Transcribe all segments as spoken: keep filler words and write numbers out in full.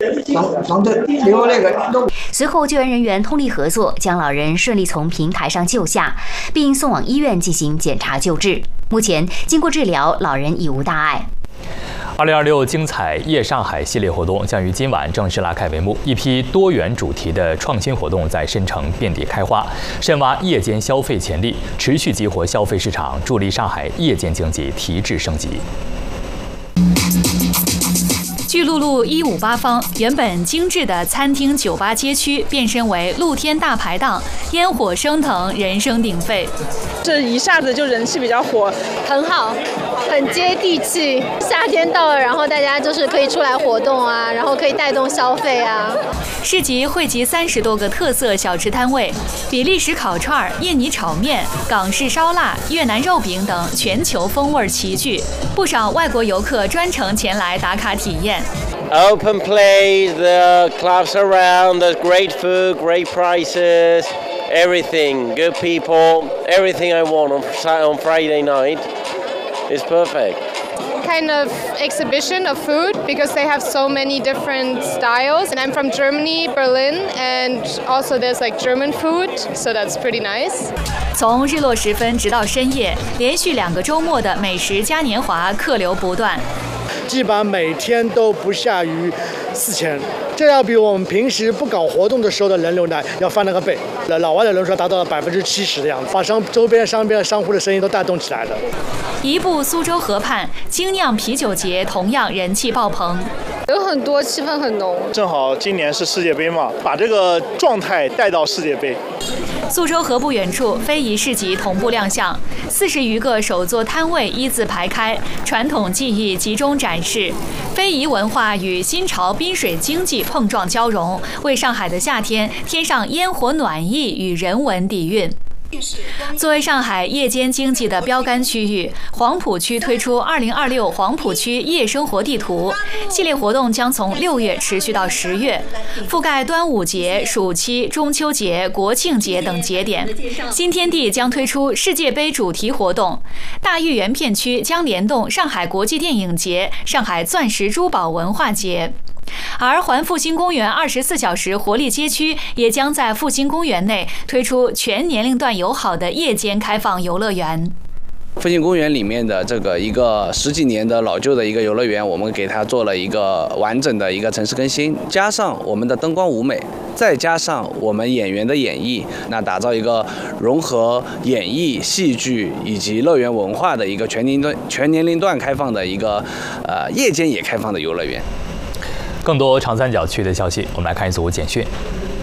随后，救援人员通力合作，将老人顺利从平台上救下，并送往医院进行检查救治。目前，经过治疗，老人已无大碍。 二零二六精彩夜上海系列活动将于今晚正式拉开帷幕，一批多元主题的创新活动在申城遍地开花，深挖夜间消费潜力，持续激活消费市场，助力上海夜间经济提质升级。 巨鹿路一五八方，原本精致的餐厅酒吧街区变身为露天大排档，烟火升腾，人声鼎沸。 这一下子就人气比较火， 很好，很接地气。夏天到了，然后大家就是可以出来活动啊，然后可以带动消费啊。 市集汇集三十多个特色小吃摊位，比利时烤串、印尼炒面、港式烧腊、越南肉饼等全球风味齐聚，不少外国游客专程前来打卡体验。 Open place, the clubs around, there's great food, great prices, everything, good people, everything I want on, on Friday night is perfect. Kind of exhibition of food because they have so many different styles. And I'm from Germany, Berlin, and also there's like German food, so that's pretty nice. 从日落时分直到深夜，连续两个周末的美食嘉年华客流不断。 基本上每天都不下于四千，这要比我们平时不搞活动的时候的人流呢要翻了个倍。老外的人数达到了百分之七十的样子，把商周边商边的商户的生意都带动起来了。 一步苏州河畔，精酿啤酒节同样人气爆棚， 有很多气氛很浓。 正好今年是世界杯嘛，把这个状态带到世界杯。 苏州河不远处，非遗市集同步亮相，四十余个手作摊位一字排开，传统技艺集中展示，非遗文化与新潮滨水经济碰撞交融，为上海的夏天添上烟火暖意与人文底蕴。作为上海夜间经济的标杆区域，黄浦区推出二零二六黄浦区夜生活地图系列活动，将从六月持续到十月，覆盖端午节、暑期、中秋节、国庆节等节点。新天地将推出世界杯主题活动，大豫园片区将联动上海国际电影节、上海钻石珠宝文化节。而环复兴公园二十四小时活力街区也将在复兴公园内推出全年龄段友好的夜间开放游乐园。 复兴公园里面的这个一个十几年的老旧的一个游乐园，我们给它做了一个完整的一个城市更新，加上我们的灯光舞美，再加上我们演员的演绎，那打造一个融合演艺、戏剧以及乐园文化的一个全年段全年龄段开放的一个呃夜间也开放的游乐园。 更多长三角区的消息，我们来看一组简讯。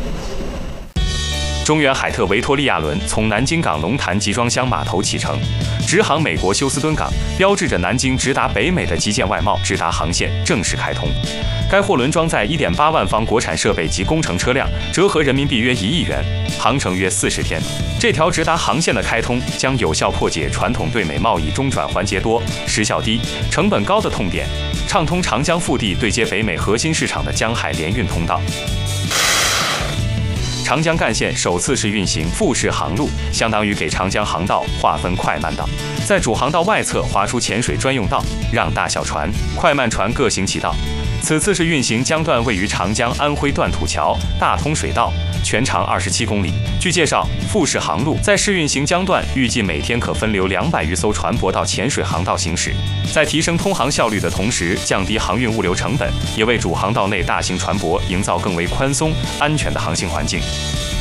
中远海特维多利亚轮从南京港龙潭集装箱码头启程，直航美国休斯敦港，标志着南京直达北美的基建外贸直达航线正式开通。该货轮装载 一点八万方国产设备及工程车辆，折合人民币约一亿元，航程约四十天。这条直达航线的开通，将有效破解传统对美贸易中转环节多、时效低、成本高的痛点，畅通长江腹地对接北美核心市场的江海联运通道。长江干线首次试运行复式航路，相当于给长江航道划分快慢道，在主航道外侧划出潜水专用道，让大小船、快慢船各行其道。此次试运行江段位于长江安徽断土桥大通水道，全长二十七公里。据介绍，复式航路在试运行江段预计每天可分流两百余艘船舶到潜水航道行驶，在提升通航效率的同时，降低航运物流成本，也为主航道内大型船舶营造更为宽松、安全的航行环境。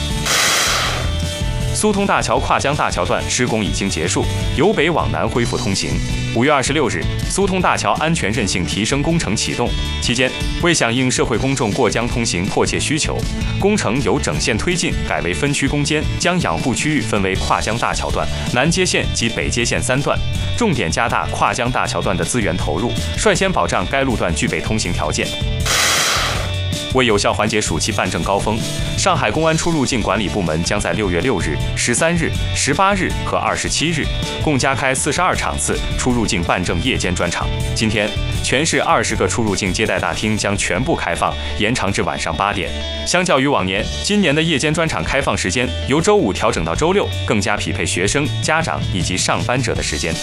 苏通大桥跨江大桥段施工已经结束，由北往南恢复通行。五月二十六日，苏通大桥安全韧性提升工程启动期间，为响应社会公众过江通行迫切需求，工程由整线推进改为分区攻坚，将养护区域分为跨江大桥段、南接线及北接线三段，重点加大跨江大桥段的资源投入，率先保障该路段具备通行条件。为有效缓解暑期办证高峰，上海公安出入境管理部门将在六月六日、十三日、十八日和二十七日共加开四十二场次出入境办证夜间专场。今天，全市二十个出入境接待大厅将全部开放，延长至晚上八点。相较于往年，今年的夜间专场开放时间由周五调整到周六，更加匹配学生、家长以及上班者的时间。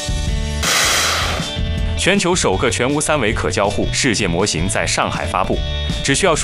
全球首个全无三维可交互世界模型在上海发布，只需要